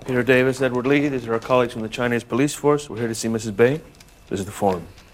Peter Davis, Edward Lee. These are our colleagues from the Chinese police force. We're here to see Mrs. Bai. This is the forum.